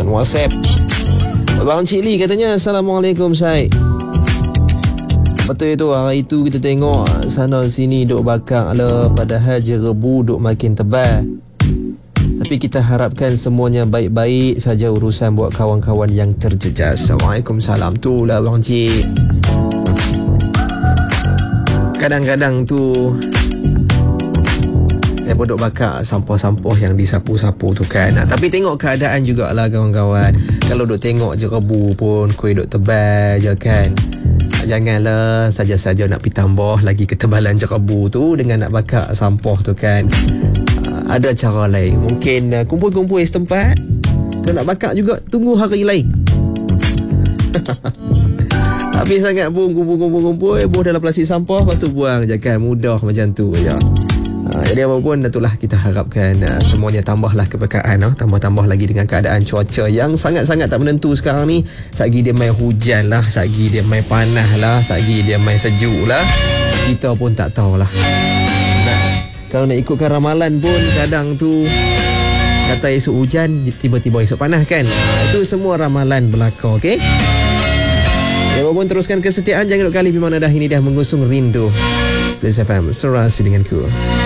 laman WhatsApp. Abang Cik Lee katanya, Assalamualaikum Syed. Betul itu, hari itu kita tengok sana sini duk bakar lah, padahal je rebu duk makin tebal. Tapi kita harapkan semuanya baik-baik saja urusan buat kawan-kawan yang terjejas. Waalaikumsalam. Tu lah Abang Cik. Kadang-kadang tu dia duk bakar sampah-sampah yang disapu-sapu tu kan. Tapi tengok keadaan jugalah kawan-kawan. Kalau duk tengok je rebu pun kuih duk tebal je kan. Janganlah saja-saja nak pergi tambah lagi ketebalan jerebu tu dengan nak bakar sampah tu kan. Ada cara lain. Mungkin kumpul-kumpul setempat. Kalau nak bakar juga, tunggu hari lain. Habis sangat pun kumpul-kumpul, buang dalam plastik sampah, lepas tu buang je kan. Mudah macam tu je. Jadi apa pun, itulah kita harapkan semuanya tambahlah kepekaan, tambah-tambah lagi dengan keadaan cuaca yang sangat-sangat tak menentu sekarang ni. Sagi dia main hujan lah, sagi dia main panas lah, sagi dia main sejuk lah, kita pun tak tahulah. Kalau nak ikutkan ramalan pun kadang tu kata esok hujan, tiba-tiba esok panas kan. Itu semua ramalan berlaku, okey? Ya, apapun teruskan kesetiaan, jangan duk kali di mana dah ini dah mengusung rindu. Plus FM, serasi denganku.